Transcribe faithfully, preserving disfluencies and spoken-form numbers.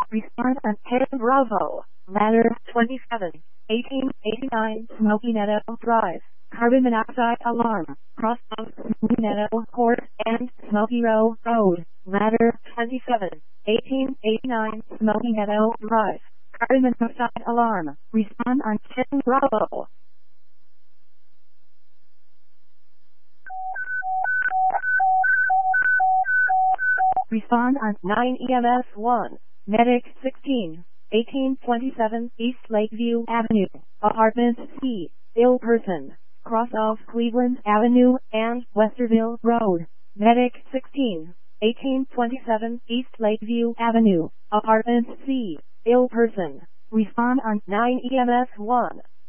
Respond on ten Bravo. Ladder twenty-seven, eighteen eighty-nine Smoky Meadow Drive. Carbon monoxide alarm. Cross of Smoky Meadow Court and Smoky Row Road. Ladder twenty-seven, eighteen eighty-nine Smoky Meadow Drive. Carbon monoxide alarm. Respond on ten Bravo. Respond on nine E M S one. Medic sixteen, eighteen twenty-seven East Lakeview Avenue. Apartment C. Ill person. Cross of Cleveland Avenue and Westerville Road. Medic sixteen, eighteen twenty-seven East Lakeview Avenue. Apartment C. Ill person. Respond on nine E M S one.